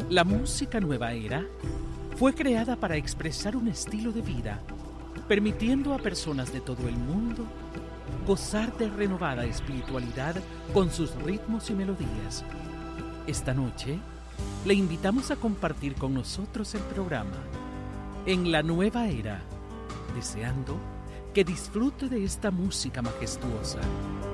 La música nueva era fue creada para expresar un estilo de vida, permitiendo a personas de todo el mundo gozar de renovada espiritualidad con sus ritmos y melodías. Esta noche, le invitamos a compartir con nosotros el programa En la Nueva Era, deseando que disfrute de esta música majestuosa.